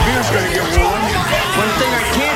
beer's gonna get warm. One thing I can't